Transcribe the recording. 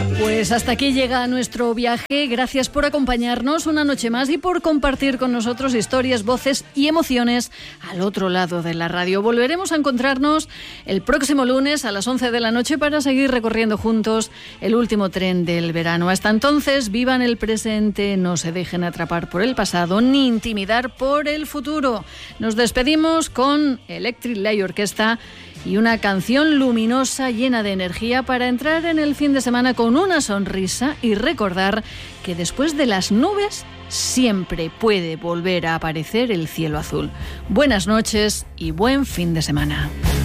Pues hasta aquí llega nuestro viaje. Gracias por acompañarnos una noche más y por compartir con nosotros historias, voces y emociones al otro lado de la radio. Volveremos a encontrarnos el próximo lunes a las 11 de la noche para seguir recorriendo juntos el último tren del verano. Hasta entonces, vivan el presente, no se dejen atrapar por el pasado ni intimidar por el futuro. Nos despedimos con Electric Light Orchestra y una canción luminosa llena de energía para entrar en el fin de semana con una sonrisa y recordar que después de las nubes siempre puede volver a aparecer el cielo azul. Buenas noches y buen fin de semana.